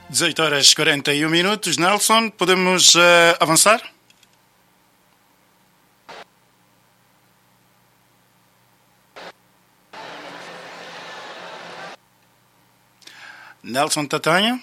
18h41. Nelson, podemos avançar? Nelson Tatanha?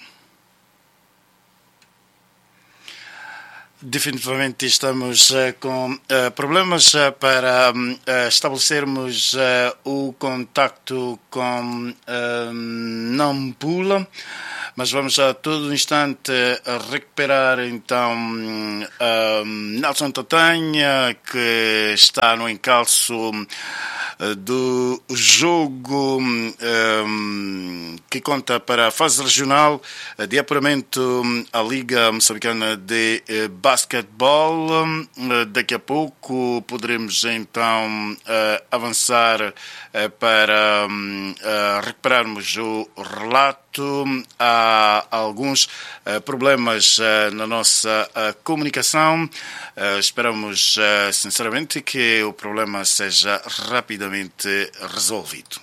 Definitivamente estamos com problemas para estabelecermos o contacto com Nampula, mas vamos a todo instante recuperar então Nelson Tatanha, que está no encalço do jogo que conta para a fase regional de apuramento à Liga Moçambicana de Basquetebol. Daqui a pouco poderemos então avançar para recuperarmos o relato. Há alguns problemas na nossa comunicação. Esperamos sinceramente que o problema seja rapidamente resolvido.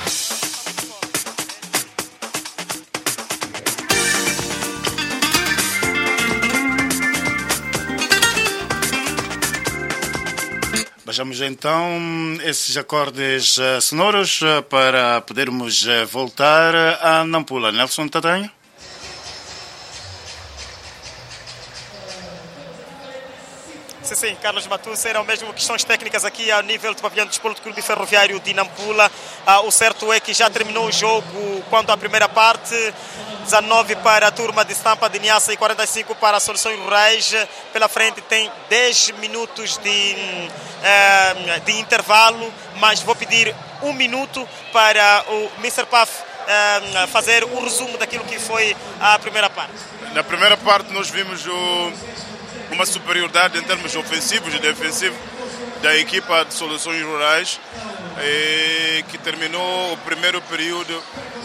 Vejamos então esses acordes sonoros para podermos voltar a Nampula. Nelson Tatanha? Sim, Carlos Matus, eram mesmo questões técnicas aqui ao nível do pavilhão do Desporto Clube Ferroviário de Nampula. O certo é que já terminou o jogo quanto à primeira parte, 19 para a turma de Stampa de Niassa e 45 para a Soluções Rurais. Pela frente tem 10 minutos de intervalo, mas vou pedir 1 minuto para o Mr. Puff fazer um resumo daquilo que foi a primeira parte. Na primeira parte nós vimos uma superioridade em termos ofensivos e defensivos da equipa de Soluções Rurais, que terminou o primeiro período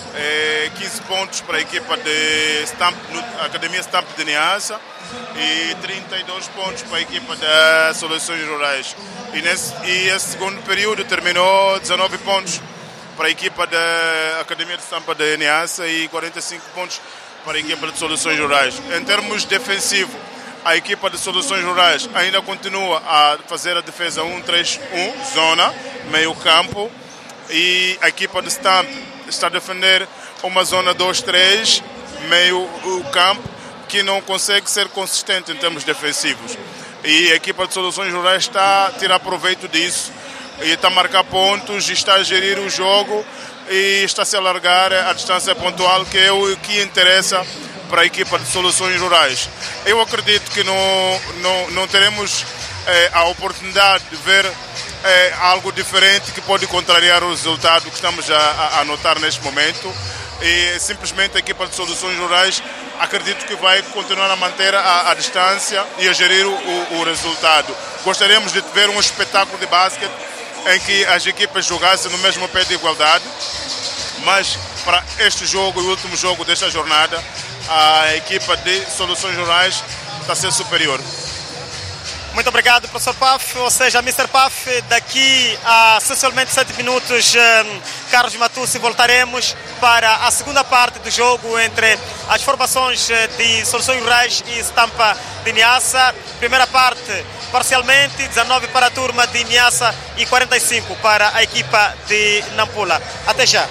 15 pontos para a equipa de Academia Stamp de Niassa e 32 pontos para a equipa de Soluções Rurais. E esse segundo período terminou 19 pontos para a equipa da Academia de Stampa de Niassa e 45 pontos para a equipa de Soluções Rurais. Em termos defensivos, a equipa de Soluções Rurais ainda continua a fazer a defesa 1-3-1, zona, meio campo, e a equipa de Stamp está a defender uma zona 2-3, meio campo, que não consegue ser consistente em termos defensivos. E a equipa de Soluções Rurais está a tirar proveito disso, e está a marcar pontos, está a gerir o jogo e está a se alargar a distância pontual, que é o que interessa para a equipa de Soluções Rurais. Eu acredito que não teremos a oportunidade de ver algo diferente que pode contrariar o resultado que estamos a notar neste momento. E simplesmente a equipa de Soluções Rurais acredito que vai continuar a manter a distância e a gerir o resultado. Gostaríamos de ver um espetáculo de basquete em que as equipas jogassem no mesmo pé de igualdade, mas para este jogo, o último jogo desta jornada, a equipa de Soluções Rurais está a ser superior. Muito obrigado, professor Puff, ou seja, Mr. Puff, daqui a sensivelmente 7 minutos, Carlos Matussi, voltaremos para a segunda parte do jogo entre as formações de Soluções Rurais e Stampa de Niassa. Primeira parte, parcialmente, 19 para a turma de Niassa e 45 para a equipa de Nampula. Até já.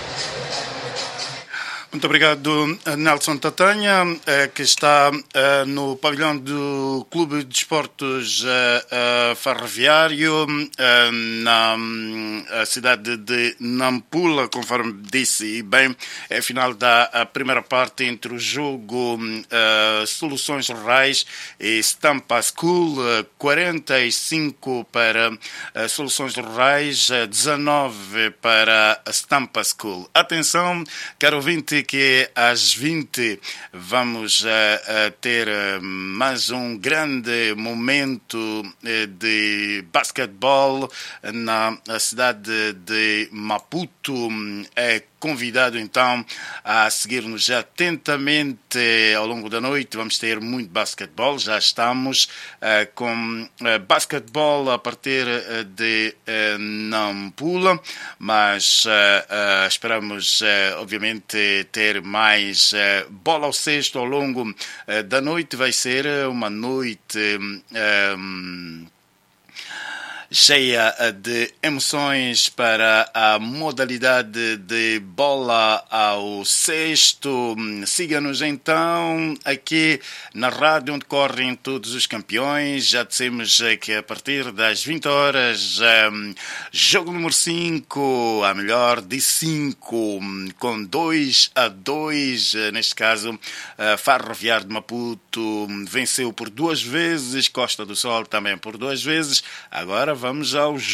Muito obrigado, Nelson Tatanha, que está no pavilhão do Clube de Esportes Ferroviário, na cidade de Nampula, conforme disse, e bem, é a final da primeira parte entre o jogo Soluções Rurais e Stampa School, 45 para Soluções Rurais, 19 para Stampa School. Atenção, caro ouvinte, que às 20 vamos ter mais um grande momento de basquetebol na cidade de Maputo, convidado então a seguir-nos atentamente ao longo da noite. Vamos ter muito basquetebol, já estamos com basquetebol a partir de Nampula, mas esperamos obviamente ter mais bola ao cesto ao longo da noite. Vai ser uma noite cheia de emoções para a modalidade de bola ao cesto. Siga-nos então aqui na rádio onde correm todos os campeões. Já dissemos que a partir das 20 horas, jogo número 5, a melhor de 5, com 2-2. Neste caso, Ferroviário de Maputo venceu por 2 vezes, Costa do Sol também por 2 vezes. Agora vamos ao